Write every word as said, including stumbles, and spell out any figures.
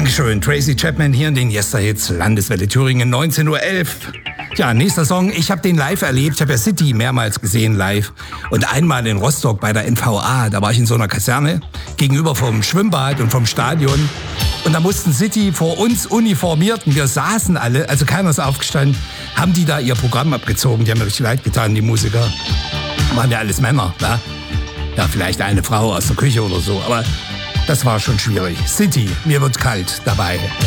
Dankeschön, Tracy Chapman hier in den Yesterhits, Landeswelle Thüringen, neunzehn Uhr elf. Ja, nächster Song. Ich habe den live erlebt. Ich habe ja City mehrmals gesehen live. Und einmal in Rostock bei der N V A. Da war ich in so einer Kaserne gegenüber vom Schwimmbad und vom Stadion. Und da mussten City vor uns Uniformierten, wir saßen alle, also keiner ist aufgestanden, haben die da ihr Programm abgezogen. Die haben mir richtig leid getan, die Musiker. Waren ja alles Männer, ja? Ja, vielleicht eine Frau aus der Küche oder so. Aber das war schon schwierig. City, mir wird kalt dabei.